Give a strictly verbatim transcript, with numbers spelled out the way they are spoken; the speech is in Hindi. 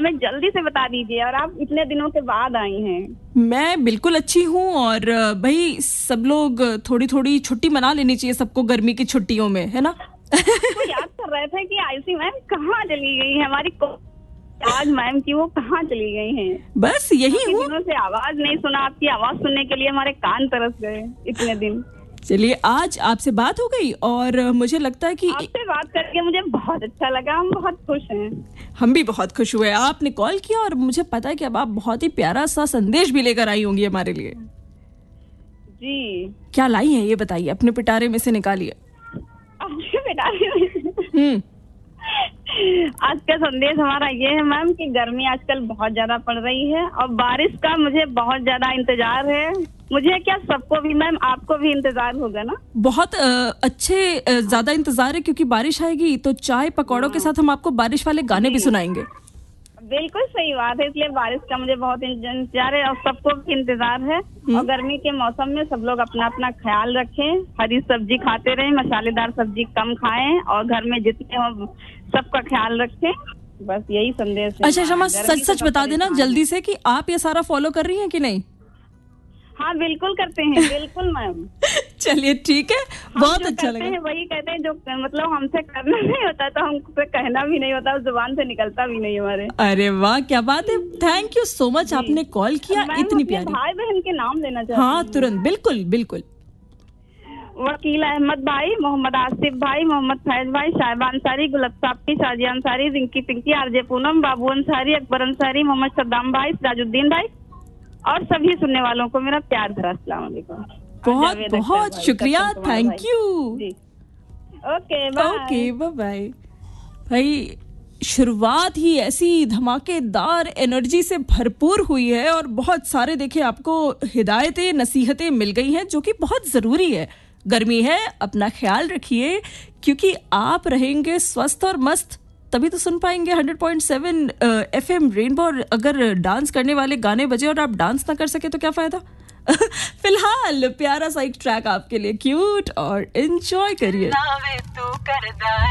हमें जल्दी से बता दीजिए। और आप इतने दिनों के बाद आई हैं। मैं बिल्कुल अच्छी हूँ और भाई सब लोग थोड़ी थोड़ी छुट्टी मना लेनी चाहिए सबको गर्मी की छुट्टियों में, है ना? तो याद कर रहे थे कि आयुषी मैम कहाँ चली गई है हमारी आज मैम की, वो कहाँ चली गई हैं? बस यही हूँ। दिनों से आवाज नहीं सुना, आपकी आवाज सुनने के लिए हमारे कान तरस गए इतने दिन। चलिए आज आपसे बात हो गई और मुझे लगता है कि आपसे बात करके मुझे बहुत अच्छा लगा, हम बहुत खुश हैं। हम भी बहुत खुश हुए आपने कॉल किया और मुझे पता है कि अब आप बहुत ही प्यारा सा संदेश भी लेकर आई होंगी हमारे लिए। जी क्या लाई हैं ये बताइए, अपने पिटारे में से निकालिए। अपने पिटारे में हम्म आज का संदेश हमारा ये है मैम कि गर्मी आजकल बहुत ज्यादा पड़ रही है और बारिश का मुझे बहुत ज्यादा इंतजार है। मुझे क्या, सबको भी मैम, आपको भी इंतजार होगा ना? बहुत आ, अच्छे आ, ज्यादा इंतजार है क्योंकि बारिश आएगी तो चाय पकौड़ों के साथ हम आपको बारिश वाले गाने भी सुनाएंगे। बिल्कुल सही बात है, इसलिए बारिश का मुझे बहुत इंतजार है और सबको भी इंतजार है। और गर्मी के मौसम में सब लोग अपना अपना ख्याल रखें, हरी सब्जी खाते रहें, मसालेदार सब्जी कम खाएं और घर में जितने हो सबका ख्याल रखें। बस यही संदेश है। अच्छा शमा, सच सच बता देना जल्दी से कि आप ये सारा फॉलो कर रही हैं कि नहीं? हाँ बिल्कुल करते हैं, बिल्कुल मैम। चलिए ठीक है, बहुत अच्छा लगा। वही कहते हैं जो मतलब हमसे करना नहीं होता तो हमसे कहना भी नहीं होता, जुबान से निकलता भी नहीं हमारे। अरे वाह क्या बात है, थैंक यू सो मच, आपने कॉल किया इतनी प्यारी। भाई बहन के नाम लेना चाहती हूँ। हाँ तुरंत, बिल्कुल बिल्कुल। वकील अहमद भाई, मोहम्मद आसिफ भाई, मोहम्मद फैज भाई, शाहिबा अंसारी, गुलब साफी, शाजिया अंसारी, रिंकी पिंकी, आरजे पूनम, बाबू अंसारी, अकबर अंसारी, मोहम्मद सद्दाम भाई, सिराजुद्दीन भाई और सभी सुनने वालों को मेरा प्यार भरा अस्सलाम वालेकुम। बहुत बहुत शुक्रिया, thank you. Okay bye. Okay bye bye. भाई शुरुआत ही ऐसी धमाकेदार एनर्जी से भरपूर हुई है और बहुत सारे देखिए आपको हिदायतें नसीहतें मिल गई हैं जो कि बहुत ज़रूरी है। गर्मी है, अपना ख्याल रखिए क्योंकि आप रहेंगे स्वस्थ और मस्त तभी तो सुन पाएंगे hundred point seven FM rainbow. और अगर डांस करने वाले गाने बजे और आप डांस ना कर सके तो क्या फायदा। फिलहाल प्यारा सा एक ट्रैक आपके लिए, क्यूट और एंजॉय करिए।